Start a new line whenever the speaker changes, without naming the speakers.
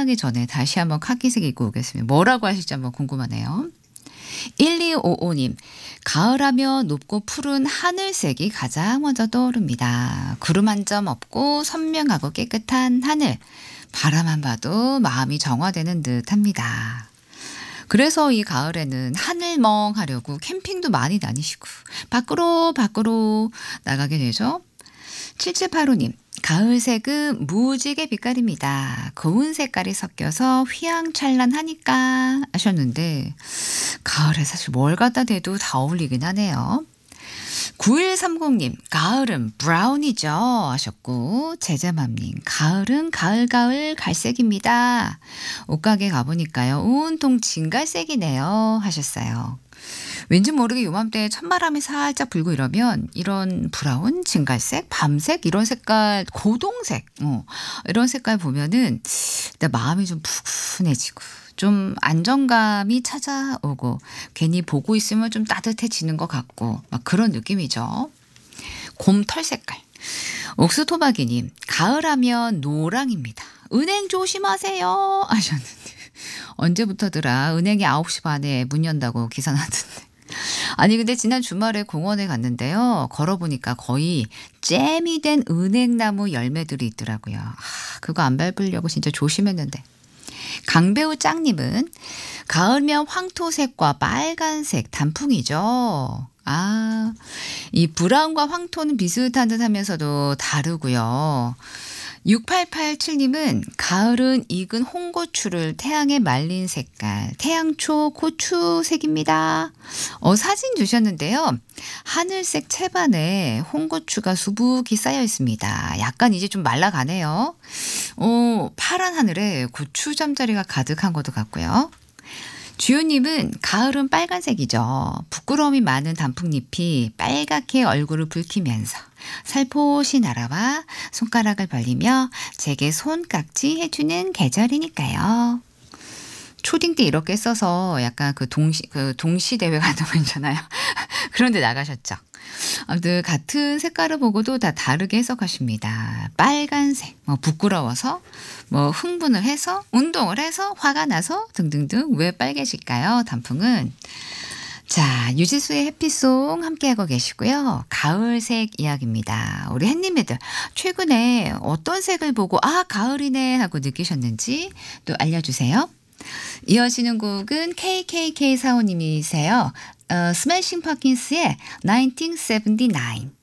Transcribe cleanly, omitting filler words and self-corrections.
떠나기 전에 다시 한번 카키색 입고 오겠습니다. 뭐라고 하실지 한번 궁금하네요. 1255님, 가을하면 높고 푸른 하늘색이 가장 먼저 떠오릅니다. 구름 한 점 없고 선명하고 깨끗한 하늘. 바라만 봐도 마음이 정화되는 듯 합니다. 그래서 이 가을에는 하늘멍 하려고 캠핑도 많이 다니시고 밖으로 나가게 되죠. 7785님, 가을색은 무지개 빛깔입니다. 고운 색깔이 섞여서 휘황찬란하니까 하셨는데 가을에 사실 뭘 갖다 대도 다 어울리긴 하네요. 9130님, 가을은 브라운이죠 하셨고, 제자맘님, 가을은 가을 갈색입니다. 옷가게 가보니까요, 온통 진갈색이네요 하셨어요. 왠지 모르게 요맘때 찬바람이 살짝 불고 이러면 이런 브라운, 진갈색, 밤색 이런 색깔, 고동색 이런 색깔 보면은 일단 마음이 좀 푸근해지고 좀 안정감이 찾아오고 괜히 보고 있으면 좀 따뜻해지는 것 같고 막 그런 느낌이죠. 곰털 색깔. 옥수토마기님, 가을하면 노랑입니다. 은행 조심하세요 하셨는데 언제부터더라 은행이 9시 반에 문 연다고 기사 나던데. 아니 근데 지난 주말에 공원에 갔는데요. 걸어보니까 거의 잼이 된 은행나무 열매들이 있더라고요. 그거 안 밟으려고 진짜 조심했는데. 강배우 짱님은 가을면 황토색과 빨간색 단풍이죠. 이 브라운과 황토는 비슷한 듯 하면서도 다르고요. 6887님은 가을은 익은 홍고추를 태양에 말린 색깔, 태양초 고추색입니다. 사진 주셨는데요. 하늘색 채반에 홍고추가 수북이 쌓여 있습니다. 약간 이제 좀 말라가네요. 파란 하늘에 고추 잠자리가 가득한 것도 같고요. 주효님은 가을은 빨간색이죠. 부끄러움이 많은 단풍잎이 빨갛게 얼굴을 붉히면서 살포시 날아와 손가락을 벌리며 제게 손깍지 해주는 계절이니까요. 초딩 때 이렇게 써서 약간 그 동시 대회 같은 거 있잖아요. 그런데 나가셨죠. 아무튼 같은 색깔을 보고도 다 다르게 해석하십니다. 빨간색, 부끄러워서, 흥분을 해서, 운동을 해서, 화가 나서 등등등. 왜 빨개질까요? 단풍은. 자, 유지수의 해피송 함께하고 계시고요. 가을색 이야기입니다. 우리 햇님애들 최근에 어떤 색을 보고 가을이네 하고 느끼셨는지 또 알려주세요. 이어지는 곡은 KKK 사오님이세요. 스매싱 펑키스의 1979